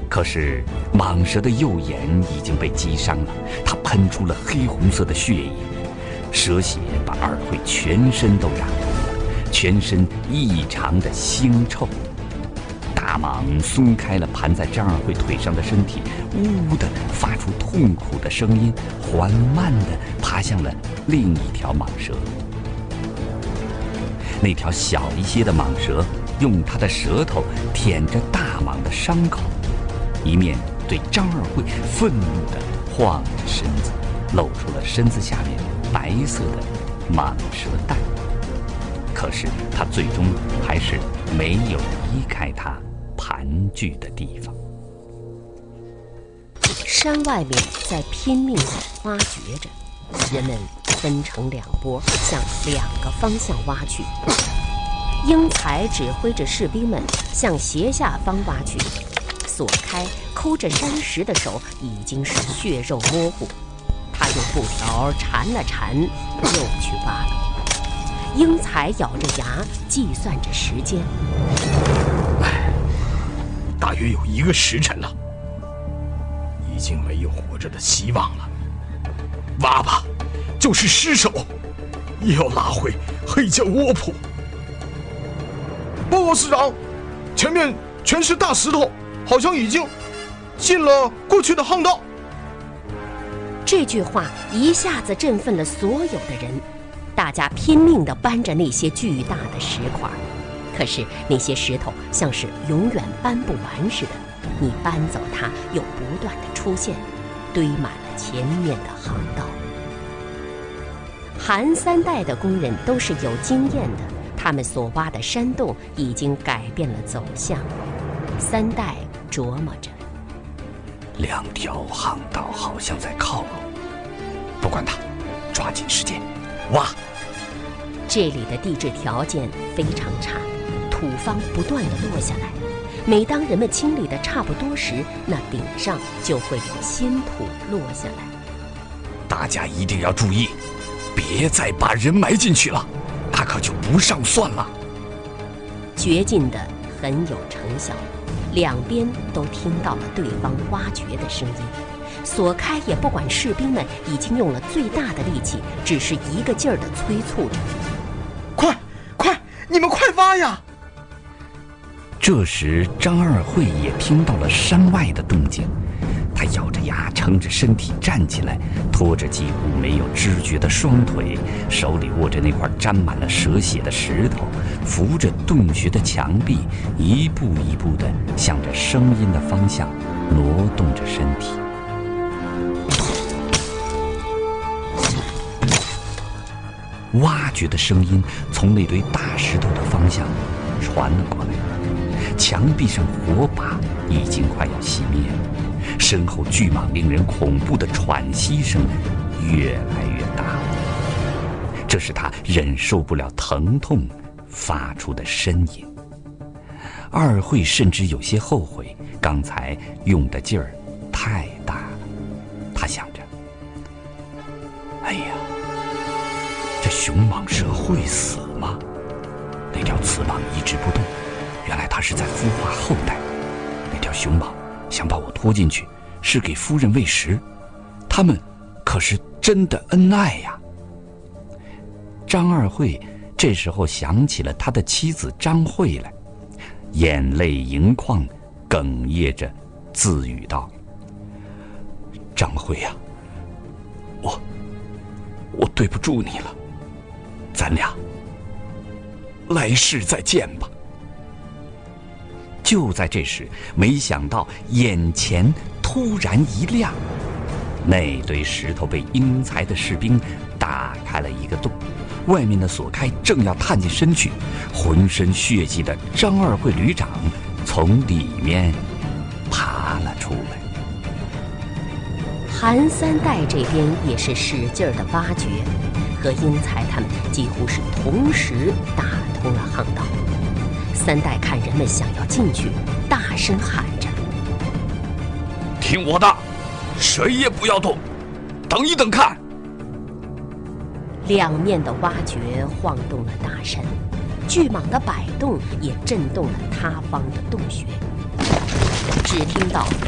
可是蟒蛇的右眼已经被击伤了，它喷出了黑红色的血液，蛇血把二慧全身都染红了，全身异常的腥臭。大蟒松开了盘在张二慧腿上的身体，呜呜地发出痛苦的声音，缓慢地爬向了另一条蟒蛇。那条小一些的蟒蛇用它的舌头舔着大蟒的伤口，一面对张二慧愤怒地晃着身子，露出了身子下面白色的蟒蛇蛋。可是它最终还是没有离开它盘踞的地方。 山外面在拼命地挖掘着，人们分成两拨，向两个方向挖去。英才指挥着士兵们向斜下方挖去，索开抠着山石的手已经是血肉模糊，他用布条缠了缠，又去挖了。英才咬着牙计算着时间， 大约有1个时辰了，已经没有活着的希望了。挖吧，就是尸首，也要拉回黑胶窝铺。报告师长，前面全是大石头，好像已经进了过去的巷道。 这句话一下子振奋了所有的人，大家拼命地搬着那些巨大的石块，可是那些石头像是永远搬不完似的，你搬走它又不断地出现，堆满了前面的巷道。韩三代的工人都是有经验的，他们所挖的山洞已经改变了走向。三代琢磨着 2条巷道好像在靠拢，不管它，抓紧时间挖。 这里的地质条件非常差，土方不断地落下来，每当人们清理得差不多时，那顶上就会有新土落下来。 大家一定要注意，别再把人埋进去了，那可就不上算了。 掘进的很有成效，两边都听到了对方挖掘的声音。索开也不管士兵们已经用了最大的力气，只是一个劲儿地催促着： 快，你们快挖呀！ 这时张二慧也听到了山外的动静，他咬着牙撑着身体站起来，拖着几乎没有知觉的双腿，手里握着那块沾满了蛇血的石头，扶着洞穴的墙壁，一步一步地向着声音的方向挪动着身体。挖掘的声音从那堆大石头的方向传了过来，墙壁上火把已经快要熄灭了，身后巨蟒令人恐怖的喘息声越来越大了，这是他忍受不了疼痛发出的呻吟。二慧甚至有些后悔刚才用的劲儿太大了，他想着，哎呀，这雄蟒蛇会死吗？那条雌蟒一直不动，原来它是在孵化后代。那条雄蟒想把我拖进去，是给夫人喂食，他们可是真的恩爱呀。张二慧这时候想起了他的妻子张慧来，眼泪盈眶，哽咽着自语道：张慧呀，我对不住你了，咱俩来世再见吧。就在这时，没想到眼前突然一亮，那堆石头被英才的士兵打开了一个洞，外面的索开正要探进身去，浑身血迹的张二慧旅长从里面爬了出来。 韩三代这边也是使劲儿的挖掘，和英才他们几乎是同时打通了巷道。三代看人们想要进去，大声喊着： 听我的，谁也不要动，等一等看。 两面的挖掘晃动了大山，巨蟒的摆动也震动了塌方的洞穴。 只听到